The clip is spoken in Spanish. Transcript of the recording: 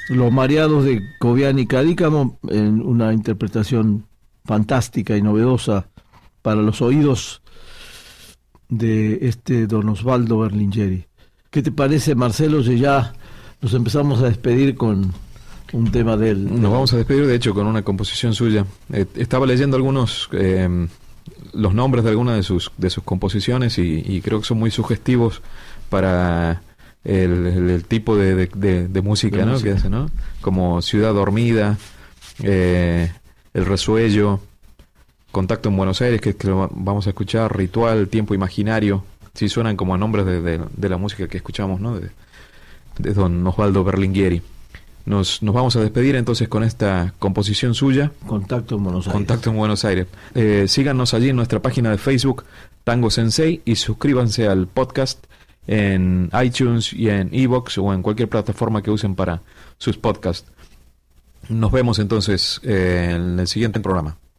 Los Mareados de Cobian y Cadícamo, en una interpretación fantástica y novedosa para los oídos de don Osvaldo Berlingeri. ¿Qué te parece, Marcelo, si ya nos empezamos a despedir con un tema de él? Nos vamos a despedir, de hecho, con una composición suya. Estaba leyendo algunos los nombres de algunas de sus composiciones y creo que son muy sugestivos para el tipo de música, ¿no?, que hace, ¿no? Como Ciudad Dormida, El Resuello, Contacto en Buenos Aires, que lo vamos a escuchar, Ritual, Tiempo Imaginario. Sí, suenan como a nombres de la música que escuchamos, ¿no?, de don Osvaldo Berlingeri. Nos vamos a despedir entonces con esta composición suya, Contacto en Buenos Aires. Contacto en Buenos Aires. Síganos allí en nuestra página de Facebook, Tango Sensei, y suscríbanse al podcast en iTunes y en iVoox o en cualquier plataforma que usen para sus podcasts. Nos vemos entonces en el siguiente programa.